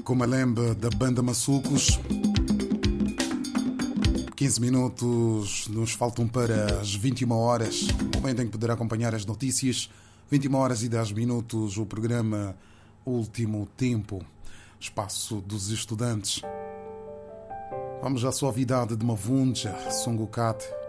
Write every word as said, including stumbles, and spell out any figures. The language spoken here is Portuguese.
como a lembra da banda Maçucos. quinze minutos nos faltam para as vinte e uma horas, momento em que poderá acompanhar as notícias. vinte e uma horas e dez minutos, o programa Último Tempo, espaço dos estudantes. Vamos à suavidade de Mavunja, Songokat.